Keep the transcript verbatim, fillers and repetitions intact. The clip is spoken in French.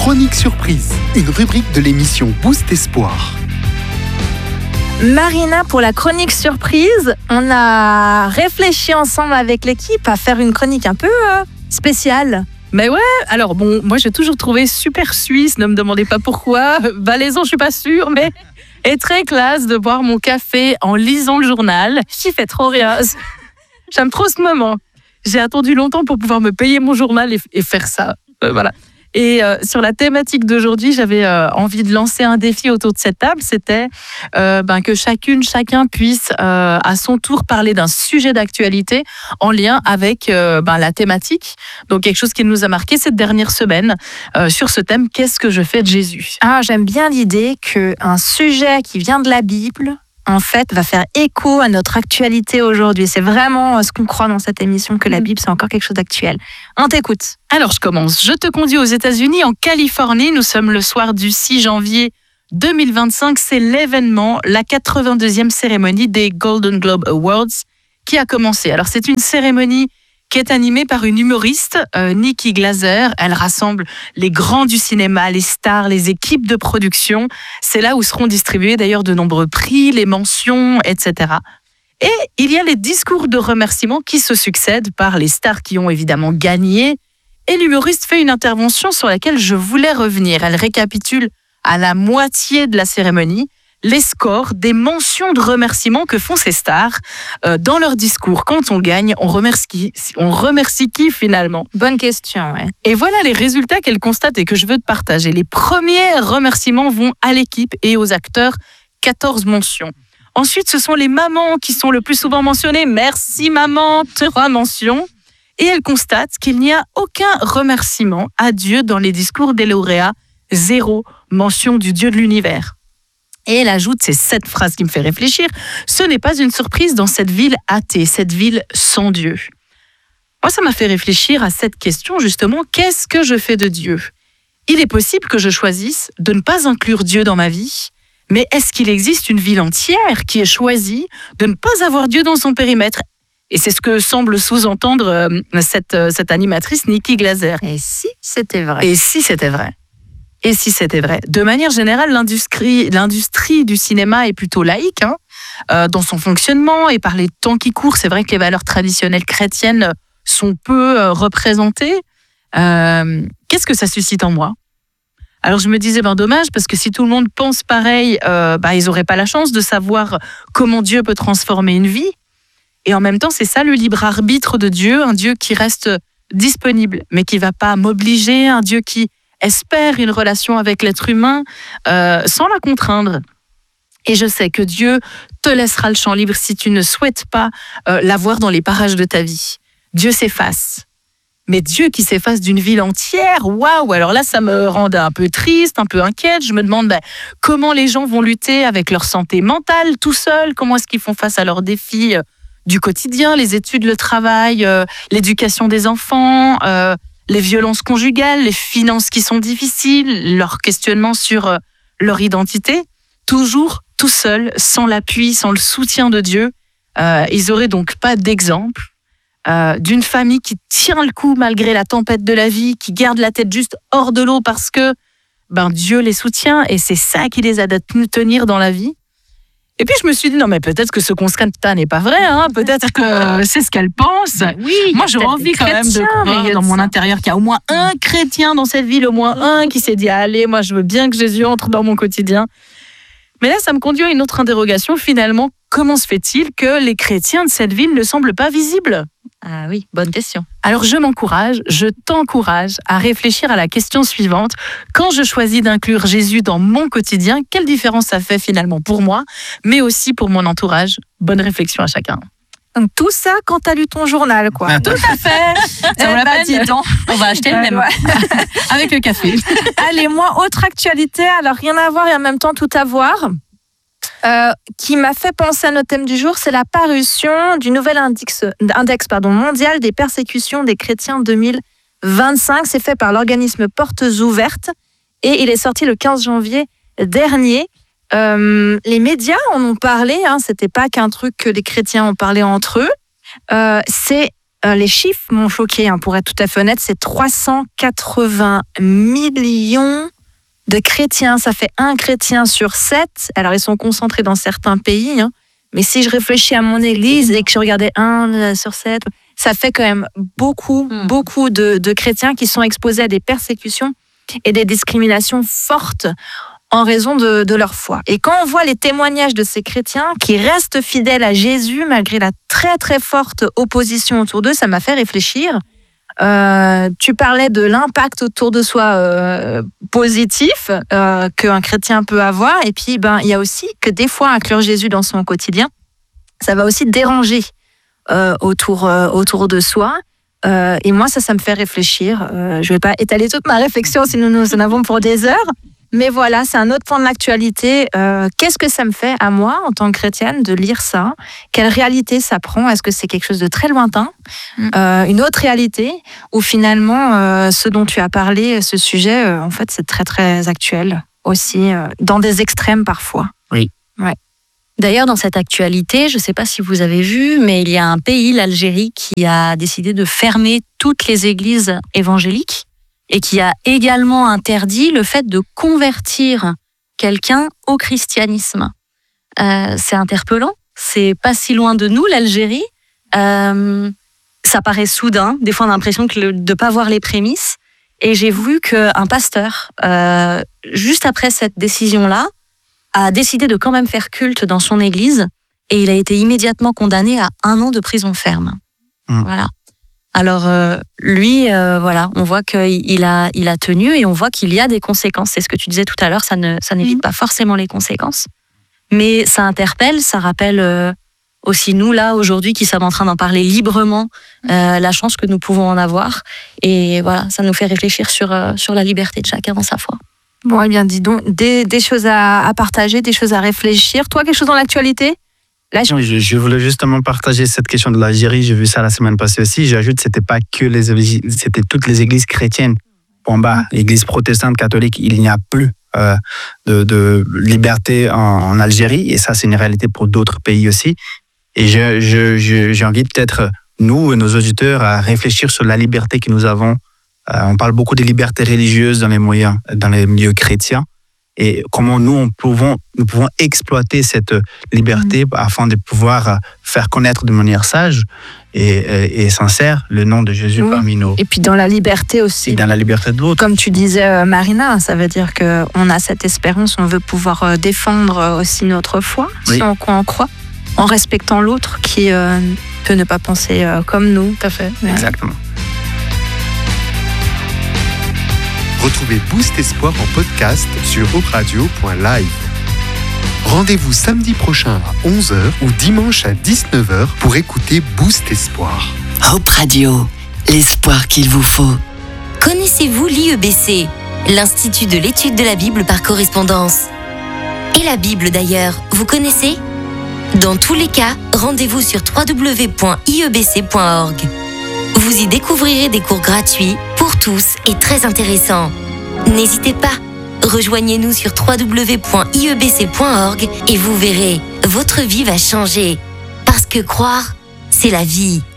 Chronique surprise, une rubrique de l'émission Boost Espoir. Marina, pour la chronique surprise, on a réfléchi ensemble avec l'équipe à faire une chronique un peu euh, spéciale. Mais ouais, alors bon, moi j'ai toujours trouvé super suisse, ne me demandez pas pourquoi, valaisan je suis pas sûre, mais est très classe de boire mon café en lisant le journal. J'y fais trop rien. J'aime trop ce moment. J'ai attendu longtemps pour pouvoir me payer mon journal et, et faire ça. Euh, voilà. Et euh, sur la thématique d'aujourd'hui, j'avais euh, envie de lancer un défi autour de cette table. C'était euh, ben, que chacune, chacun puisse euh, à son tour parler d'un sujet d'actualité en lien avec euh, ben, la thématique. Donc quelque chose qui nous a marqué cette dernière semaine euh, sur ce thème, qu'est-ce que je fais de Jésus ? Ah, j'aime bien l'idée qu'un sujet qui vient de la Bible, en fait, va faire écho à notre actualité aujourd'hui. C'est vraiment ce qu'on croit dans cette émission, que la Bible, c'est encore quelque chose d'actuel. On t'écoute. Alors, je commence. Je te conduis aux États-Unis, en Californie. Nous sommes le soir du six janvier deux mille vingt-cinq. C'est l'événement, la quatre-vingt-deuxième cérémonie des Golden Globe Awards qui a commencé. Alors, c'est une cérémonie qui est animée par une humoriste, euh, Nikki Glaser. Elle rassemble les grands du cinéma, les stars, les équipes de production. C'est là où seront distribués d'ailleurs de nombreux prix, les mentions, et cetera. Et il y a les discours de remerciement qui se succèdent par les stars qui ont évidemment gagné. Et l'humoriste fait une intervention sur laquelle je voulais revenir. Elle récapitule à la moitié de la cérémonie les scores des mentions de remerciement que font ces stars euh, dans leur discours. Quand on gagne, on remercie, on remercie qui finalement ? Bonne question, ouais. Et voilà les résultats qu'elle constate et que je veux te partager. Les premiers remerciements vont à l'équipe et aux acteurs, quatorze mentions. Ensuite, ce sont les mamans qui sont le plus souvent mentionnées. Merci maman, trois mentions. Et elle constate qu'il n'y a aucun remerciement à Dieu dans les discours des lauréats. Zéro mention du Dieu de l'univers. Et elle ajoute ces sept phrases qui me font réfléchir. Ce n'est pas une surprise dans cette ville athée, cette ville sans Dieu. Moi, ça m'a fait réfléchir à cette question, justement. Qu'est-ce que je fais de Dieu ? Il est possible que je choisisse de ne pas inclure Dieu dans ma vie, mais est-ce qu'il existe une ville entière qui est choisie de ne pas avoir Dieu dans son périmètre ? Et c'est ce que semble sous-entendre euh, cette, euh, cette animatrice Nikki Glaser. Et si c'était vrai ? Et si c'était vrai ? Et si c'était vrai ? De manière générale, l'industrie, l'industrie du cinéma est plutôt laïque hein, euh, dans son fonctionnement et par les temps qui courent. C'est vrai que les valeurs traditionnelles chrétiennes sont peu euh, représentées. Euh, qu'est-ce que ça suscite en moi ? Alors je me disais, ben dommage, parce que si tout le monde pense pareil, euh, ben, ils n'auraient pas la chance de savoir comment Dieu peut transformer une vie. Et en même temps, c'est ça le libre arbitre de Dieu, un Dieu qui reste disponible, mais qui ne va pas m'obliger, un Dieu qui espère une relation avec l'être humain euh, sans la contraindre. Et je sais que Dieu te laissera le champ libre si tu ne souhaites pas euh, l'avoir dans les parages de ta vie. Dieu s'efface. Mais Dieu qui s'efface d'une ville entière, waouh! Alors là, ça me rend un peu triste, un peu inquiète. Je me demande ben, comment les gens vont lutter avec leur santé mentale tout seuls. Comment est-ce qu'ils font face à leurs défis euh, du quotidien, les études, le travail, euh, l'éducation des enfants, euh, les violences conjugales, les finances qui sont difficiles, leur questionnement sur euh, leur identité, toujours tout seuls, sans l'appui, sans le soutien de Dieu. Euh, ils n'auraient donc pas d'exemple euh, d'une famille qui tient le coup malgré la tempête de la vie, qui garde la tête juste hors de l'eau parce que ben, Dieu les soutient et c'est ça qui les aide à tenir dans la vie. Et puis je me suis dit, non mais peut-être que ce constat n'est pas vrai, hein. Peut-être que c'est ce qu'elle pense. Oui, moi j'aurais envie quand même de croire dans mon intérieur qu'il y a au moins un chrétien dans cette ville, au moins un qui s'est dit, allez, moi je veux bien que Jésus entre dans mon quotidien. Mais là ça me conduit à une autre interrogation, finalement, comment se fait-il que les chrétiens de cette ville ne semblent pas visibles ? Ah oui, bonne question. Alors je m'encourage, je t'encourage à réfléchir à la question suivante. Quand je choisis d'inclure Jésus dans mon quotidien, quelle différence ça fait finalement pour moi, mais aussi pour mon entourage ? Bonne réflexion à chacun. Donc tout ça quand t'as lu ton journal, quoi. Tout à fait. Ça on l'a pas dit, non. On va acheter le même. Avec le café. Allez, moi, autre actualité, alors rien à voir et en même temps tout à voir. Euh, qui m'a fait penser à notre thème du jour, c'est la parution du nouvel index, index pardon, mondial des persécutions des chrétiens deux mille vingt-cinq. C'est fait par l'organisme Portes Ouvertes et il est sorti le quinze janvier dernier. Euh, les médias en ont parlé, hein, c'était pas qu'un truc que les chrétiens ont parlé entre eux. Euh, c'est euh, les chiffres m'ont choqué, hein, pour être tout à fait honnête, c'est trois cent quatre-vingts millions de chrétiens. Ça fait un chrétien sur sept. Alors, ils sont concentrés dans certains pays, hein, mais si je réfléchis à mon église et que je regardais un sur sept, ça fait quand même beaucoup, mmh. beaucoup de, de chrétiens qui sont exposés à des persécutions et des discriminations fortes en raison de, de leur foi. Et quand on voit les témoignages de ces chrétiens qui restent fidèles à Jésus malgré la très très forte opposition autour d'eux, ça m'a fait réfléchir. Euh, tu parlais de l'impact autour de soi euh, positif euh, qu'un chrétien peut avoir, et puis ben il y a aussi que des fois inclure Jésus dans son quotidien, ça va aussi déranger euh, autour euh, autour de soi. Euh, et moi ça ça me fait réfléchir. Euh, je vais pas étaler toute ma réflexion si nous nous en avons pour des heures. Mais voilà, c'est un autre point de l'actualité. Euh, qu'est-ce que ça me fait à moi, en tant que chrétienne, de lire ça ? Quelle réalité ça prend ? Est-ce que c'est quelque chose de très lointain ? mmh. euh, Une autre réalité ? Ou finalement, euh, ce dont tu as parlé, ce sujet, euh, en fait, c'est très, très actuel aussi, euh, dans des extrêmes parfois. Oui. Ouais. D'ailleurs, dans cette actualité, je ne sais pas si vous avez vu, mais il y a un pays, l'Algérie, qui a décidé de fermer toutes les églises évangéliques, et qui a également interdit le fait de convertir quelqu'un au christianisme. Euh, c'est interpellant, c'est pas si loin de nous, l'Algérie. Euh, ça paraît soudain, des fois on a l'impression que le, de pas voir les prémices. Et j'ai vu qu'un pasteur, euh, juste après cette décision-là, a décidé de quand même faire culte dans son église, et il a été immédiatement condamné à un an de prison ferme. Mmh. Voilà. Alors euh, lui, euh, voilà, on voit qu'il a, il a tenu, et on voit qu'il y a des conséquences. C'est ce que tu disais tout à l'heure, ça, ne, ça n'évite mmh. pas forcément les conséquences. Mais ça interpelle, ça rappelle euh, aussi nous, là, aujourd'hui, qui sommes en train d'en parler librement, euh, la chance que nous pouvons en avoir. Et voilà, ça nous fait réfléchir sur, euh, sur la liberté de chacun dans sa foi. Bon, eh bien, dis donc, des, des choses à, à partager, des choses à réfléchir. Toi, quelque chose dans l'actualité ? Là, je... Je, je voulais justement partager cette question de l'Algérie. J'ai vu ça la semaine passée aussi. J'ajoute, c'était pas que les églises, c'était toutes les églises chrétiennes. En bas, l'église protestante catholique, il n'y a plus euh, de, de liberté en, en Algérie. Et ça, c'est une réalité pour d'autres pays aussi. Et je, je, je, j'invite peut-être nous et nos auditeurs à réfléchir sur la liberté que nous avons. Euh, on parle beaucoup des libertés religieuses dans les moyens, dans les milieux chrétiens. Et comment nous, on pouvons, nous pouvons exploiter cette liberté mmh. afin de pouvoir faire connaître de manière sage et, et, et sincère le nom de Jésus oui. parmi nous. Et puis dans la liberté aussi. Et dans la liberté de l'autre. Comme tu disais, Marina, ça veut dire qu'on a cette espérance, on veut pouvoir défendre aussi notre foi, oui. si on, on croit, en respectant l'autre qui euh, peut ne pas penser euh, comme nous. Tout à fait. Ouais. Exactement. Retrouvez Boost Espoir en podcast sur hope radio point live. Rendez-vous samedi prochain à onze heures ou dimanche à dix-neuf heures pour écouter Boost Espoir. Hope Radio, l'espoir qu'il vous faut. Connaissez-vous l'I E B C, l'Institut de l'étude de la Bible par correspondance ? Et la Bible d'ailleurs, vous connaissez ? Dans tous les cas, rendez-vous sur w w w point i e b c point org. Vous y découvrirez des cours gratuits pour tous et très intéressants. N'hésitez pas, rejoignez-nous sur w w w point i e b c point org et vous verrez, votre vie va changer. Parce que croire, c'est la vie.